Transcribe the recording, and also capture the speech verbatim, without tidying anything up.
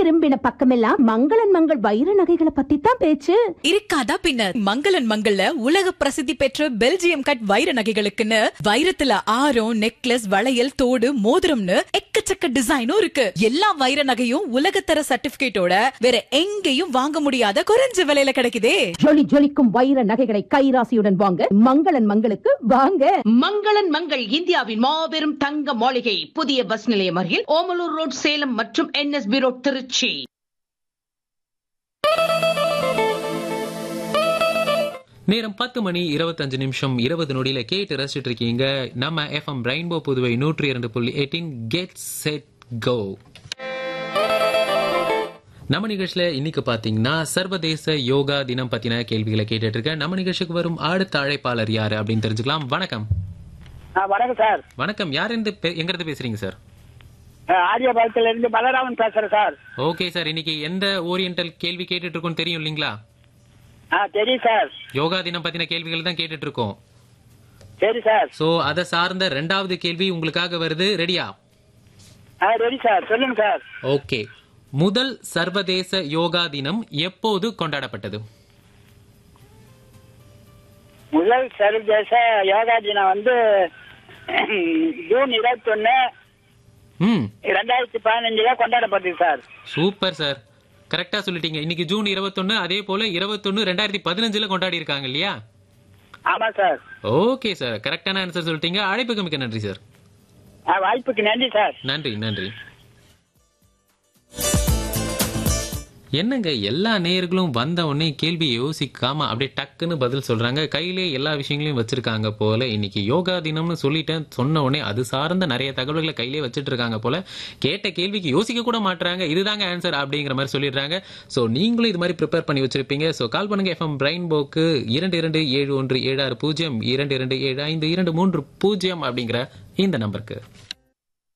திரும்பின பக்கமெல்லாம் மங்களன் மங்கள் வைர நகைகளை பத்தி தான் பேச்சு. இருக்காதா பின்ன. மங்களன் மங்கள்ல உலக பிரசித்தி பெற்ற பெல்ஜியம் கட் வைர நகைகளுக்குன்னு வைரத்துல ஆரம், நெக்லஸ், வளையல், தோடு, மோதிரம்னு எக்கச்சக்க டிசைனும் இருக்கு. எல்லா வைர நகையும் உலகத்தர சர்டிபிகேட்டோட வேற எங்கேயும் வாங்க முடியாத குறைஞ்ச விலையில கிடைக்குதே. ஜொலி ஜொலிக்கும் வைர நகைகளை கைராசியுடன் வாங்க மங்களன் மங்களுக்கு வாங்க. மங்களன் மங்கள் இந்தியாவின் மாபெரும் தங்க மாளிகை, புதிய பஸ் நிலையம் அருகில் ஓமலூர் ரோட், சேலம் மற்றும் என்எஸ்பி ரோட், திருச்சி. நேரம் பத்து மணி இருபத்தஞ்சு நிமிஷம் இருபது நொடியில கேட்டு ரசிச்சுட்டு இருக்கீங்க நம்ம எஃப்எம் ரெயின்போ புதுவை நூற்றி இரண்டு புள்ளி எட்டின் கெட் செட் கோ. நம்ம நிகழ்ச்சியில இன்னைக்கு பாத்தீங்கன்னா சர்வதேச யோகா தினம் பத்தின கேள்விகளை கேட்டுட்டு இருக்க. நம்ம நிகழ்ச்சிக்கு வரும் அடுத்த அழைப்பாளர் யாரு அப்படின்னு தெரிஞ்சுக்கலாம். வணக்கம். வணக்கம் சார். வணக்கம். யார் இருந்து எங்க இருந்து பேசுறீங்க சார்? ஆரியபாளத்துல இருந்து பலராமன் பேசுறேன் சார். ஓகே சார், இன்னைக்கு எந்த ஓரியன்டல் கேள்வி கேட்டுட்டு இருக்கோம் தெரியும் இல்லீங்களா? தெரியும் சார். யோகா தினம் பத்தின கேள்விகள் தான் கேட்டுட்டு இருக்கோம். சரி சார். சோ அத சார்ந்த ரெண்டாவது கேள்வி உங்களுக்காக வருது. ரெடியா? ரெடி சார், சொல்லுங்க சார். ஓகே. முதல் சர்வதேச யோகா தினம் எப்போது கொண்டாடப்பட்டது? முதல் சர்வதேச யோகா தினம் வந்து ஜூன் இருபத்தி ஒன்னு இரண்டாயிரத்தி பதினஞ்சுல கொண்டாடப்பட்டது சார். சூப்பர் சார், கரெக்டா சொல்லிட்டீங்க. இன்னைக்கு ஜூன் இருபத்தொன்னு, அதே போல இருபத்தொன்னு ரெண்டாயிரத்தி பதினஞ்சுல கொண்டாடி இருக்காங்க இல்லையா? ஆமா சார். ஓகே சார், கரெக்டான ஆன்சர் சொல்லிட்டீங்க. அழைப்புக்கு மிக்க நன்றி சார். வாய்ப்புக்கு நன்றி சார். நன்றி நன்றி. என்னங்க எல்லா நேயர்களும் வந்த உடனே கேள்வியை யோசிக்காம அப்படியே டக்குன்னு பதில் சொல்றாங்க. கையிலே எல்லா விஷயங்களையும் வச்சிருக்காங்க போல. இன்னைக்கு யோகா தினம்னு சொல்லிட்டேன், சொன்ன உடனே அது சார்ந்த நிறைய தகவல்களை கையிலே வச்சுட்டு இருக்காங்க போல. கேட்ட கேள்விக்கு யோசிக்க கூட மாட்டாங்க, இதுதாங்க ஆன்சர் அப்படிங்கிற மாதிரி சொல்லிடுறாங்க. ஸோ நீங்களும் இது மாதிரி ப்ரிப்பேர் பண்ணி வச்சிருப்பீங்க. ஸோ கால் பண்ணுங்க எஃப்எம் ரெயின்போக்கு இரண்டு இரண்டு ஏழு ஒன்று ஏழு ஆறு பூஜ்ஜியம் இரண்டு இரண்டு ஏழு ஐந்து இரண்டு மூன்று பூஜ்ஜியம் அப்படிங்கிற இந்த நம்பருக்கு.